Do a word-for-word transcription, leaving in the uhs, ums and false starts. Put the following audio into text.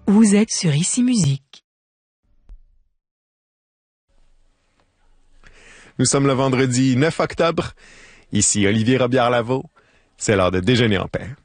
Vous êtes sur Ici Musique. Nous sommes le vendredi neuf octobre. Ici Olivier Robillard-Lavaux. C'est l'heure de déjeuner en paix.